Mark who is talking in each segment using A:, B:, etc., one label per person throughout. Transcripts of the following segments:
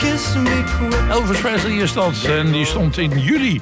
A: kiss me quick.
B: Elvis Presley is dat. En die stond in juli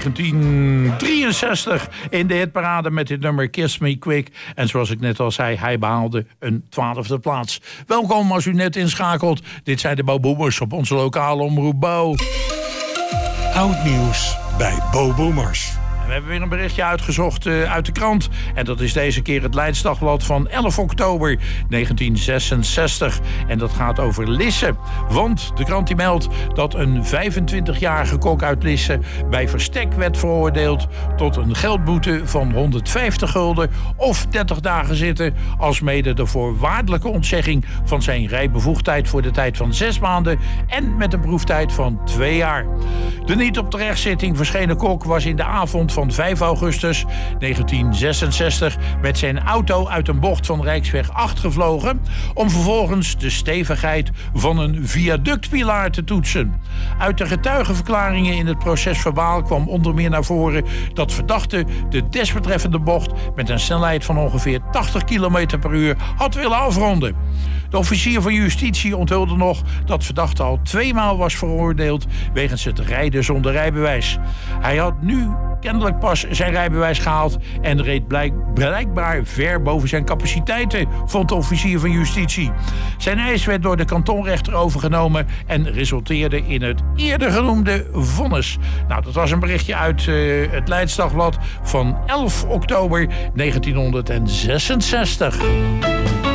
B: 1963 in de hitparade met dit nummer Kiss Me Quick. En zoals ik net al zei, hij behaalde een 12e plaats. Welkom als u net inschakelt. Dit zijn de Bo Boomers op onze lokale omroep Bo.
C: Oud nieuws bij Bo Boomers.
B: We hebben weer een berichtje uitgezocht uit de krant. En dat is deze keer het Leids Dagblad van 11 oktober 1966. En dat gaat over Lisse. Want de krant die meldt dat een 25-jarige kok uit Lisse bij verstek werd veroordeeld tot een geldboete van 150 gulden of 30 dagen zitten, alsmede de voorwaardelijke ontzegging van zijn rijbevoegdheid voor de tijd van 6 maanden en met een proeftijd van 2 jaar. De niet op de rechtszitting verschenen kok was in de avond van 5 augustus 1966 met zijn auto uit een bocht van Rijksweg 8 gevlogen om vervolgens de stevigheid van een viaductpilaar te toetsen. Uit de getuigenverklaringen in het procesverbaal kwam onder meer naar voren dat verdachte de desbetreffende bocht met een snelheid van ongeveer 80 km per uur had willen afronden. De officier van justitie onthulde nog dat verdachte al 2 maal was veroordeeld wegens het rijden zonder rijbewijs. Hij had nu kennelijk pas zijn rijbewijs gehaald en reed blijkbaar ver boven zijn capaciteiten, vond de officier van justitie. Zijn eis werd door de kantonrechter overgenomen en resulteerde in het eerder genoemde vonnis. Nou, dat was een berichtje uit het Leids Dagblad van 11 oktober 1966.